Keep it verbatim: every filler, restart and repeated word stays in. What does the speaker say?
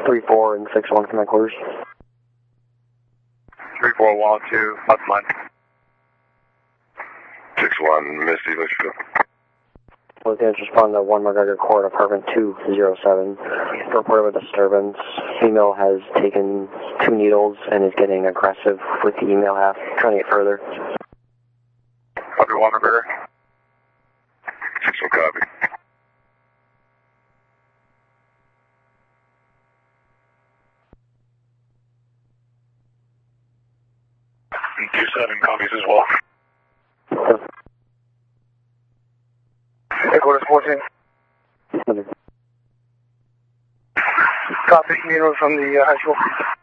three four and six one from my quarters. three four one two, that's mine. six one, Misty, Litchfield. Lieutenant, respond to one McGregor Court, apartment two zero seven. Report of a disturbance. Female has taken two needles and is getting aggressive with the email half, trying to get further. Copy one McGregor. six one, copy. two seven copies as well. Headquarters fourteen. Copy, needle from the uh, high school.